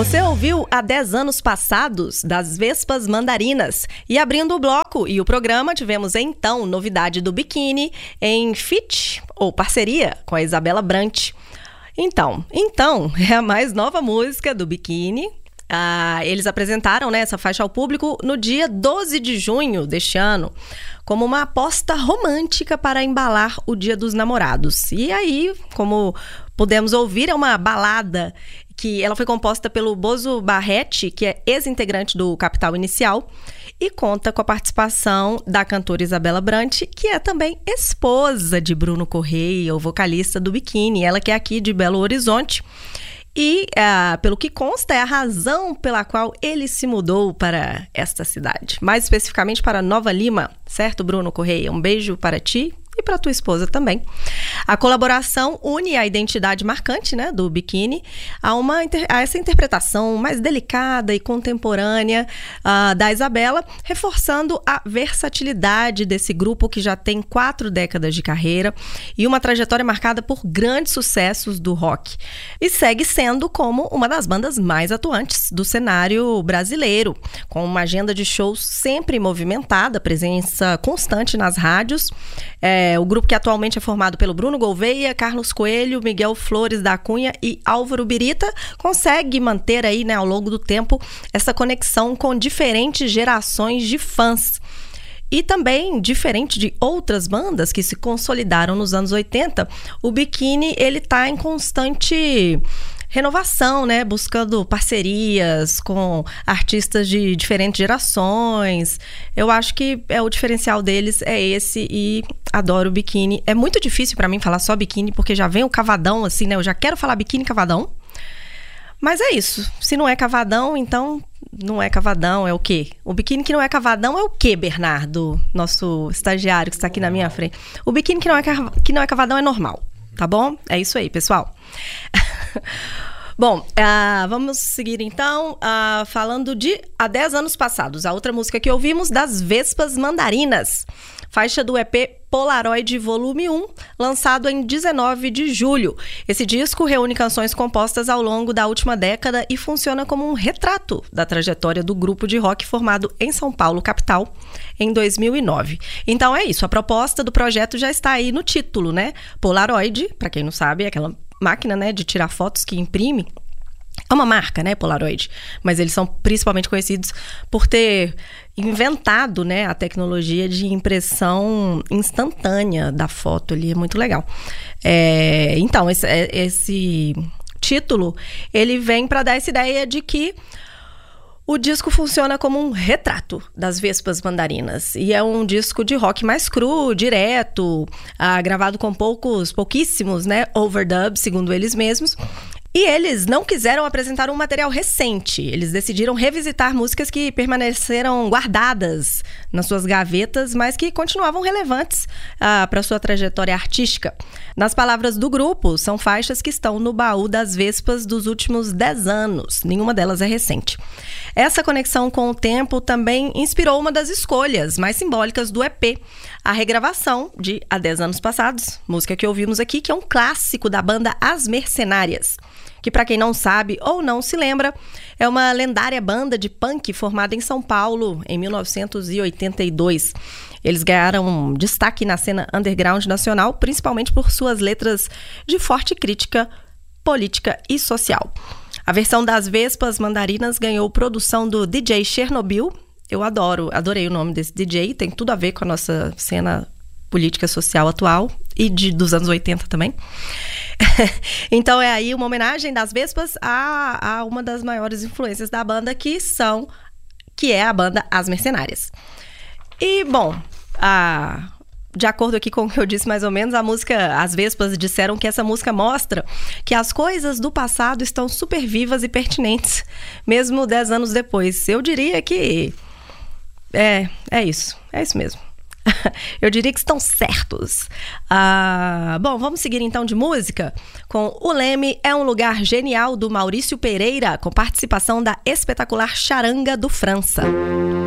Você ouviu Há 10 Anos Passados, das Vespas Mandarinas. E abrindo o bloco e o programa, tivemos então novidade do Biquíni em feat, ou parceria, com a Isabela Brant. Então, é a mais nova música do Biquíni. Eles apresentaram, né, essa faixa ao público no dia 12 de junho deste ano, como uma aposta romântica para embalar o Dia dos Namorados. E aí, como pudemos ouvir, é uma balada que ela foi composta pelo Bozo Barretti, que é ex-integrante do Capital Inicial, e conta com a participação da cantora Isabela Brant, que é também esposa de Bruno Correia, o vocalista do Biquíni, ela que é aqui de Belo Horizonte. E, pelo que consta, é a razão pela qual ele se mudou para esta cidade. Mais especificamente para Nova Lima, certo, Bruno Correia? Um beijo para ti e para tua esposa também. A colaboração une a identidade marcante, né, do Biquíni a essa interpretação mais delicada e contemporânea da Isabela, reforçando a versatilidade desse grupo que já tem 4 décadas de carreira e uma trajetória marcada por grandes sucessos do rock. E segue sendo como uma das bandas mais atuantes do cenário brasileiro, com uma agenda de shows sempre movimentada, presença constante nas rádios. O grupo que atualmente é formado pelo Bruno Gouveia, Carlos Coelho, Miguel Flores da Cunha e Álvaro Birita consegue manter aí, né, ao longo do tempo essa conexão com diferentes gerações de fãs. E também, diferente de outras bandas que se consolidaram nos anos 80, o Biquíni ele tá em constante renovação, né? Buscando parcerias com artistas de diferentes gerações. Eu acho que o diferencial deles é esse e adoro o Biquíni. É muito difícil pra mim falar só Biquíni, porque já vem o cavadão, assim, né? Eu já quero falar Biquíni cavadão. Mas é isso. Se não é cavadão, então não é cavadão, é o quê? O Biquíni que não é cavadão é o quê, Bernardo? Nosso estagiário que está aqui na minha frente. O Biquíni que não é cavadão é normal, tá bom? É isso aí, pessoal. Bom, vamos seguir então falando de Há 10 Anos Passados, a outra música que ouvimos, das Vespas Mandarinas, faixa do EP Polaroid Volume 1, lançado em 19 de julho. Esse disco reúne canções compostas ao longo da última década e funciona como um retrato da trajetória do grupo de rock formado em São Paulo, capital, em 2009. Então é isso, a proposta do projeto já está aí no título, né? Polaroid, para quem não sabe, é aquela máquina, né, de tirar fotos que imprime. É uma marca, né, Polaroid, mas eles são principalmente conhecidos por ter inventado, né, a tecnologia de impressão instantânea da foto ali, é muito legal. Então, esse título, ele vem para dar essa ideia de que o disco funciona como um retrato das Vespas Mandarinas. E é um disco de rock mais cru, direto, gravado com pouquíssimos, né, overdubs, segundo eles mesmos. E eles não quiseram apresentar um material recente. Eles decidiram revisitar músicas que permaneceram guardadas nas suas gavetas, mas que continuavam relevantes para sua trajetória artística. Nas palavras do grupo, são faixas que estão no baú das Vespas dos últimos 10 anos. Nenhuma delas é recente. Essa conexão com o tempo também inspirou uma das escolhas mais simbólicas do EP, a regravação de Há 10 Anos Passados, música que ouvimos aqui, que é um clássico da banda As Mercenárias, que, para quem não sabe ou não se lembra, é uma lendária banda de punk formada em São Paulo em 1982. Eles ganharam destaque na cena underground nacional, principalmente por suas letras de forte crítica política e social. A versão das Vespas Mandarinas ganhou produção do DJ Chernobyl. Eu adorei o nome desse DJ, tem tudo a ver com a nossa cena política social atual e dos anos 80 também. Então é aí uma homenagem das Vespas a uma das maiores influências da banda, que é a banda As Mercenárias. E, bom, de acordo aqui com o que eu disse mais ou menos, a música, as Vespas disseram que essa música mostra que as coisas do passado estão super vivas e pertinentes, mesmo 10 anos depois. Eu diria que é isso mesmo. Eu diria que estão certos. Bom, vamos seguir então de música com O Leme é um Lugar Genial, do Maurício Pereira, com participação da espetacular Charanga do França.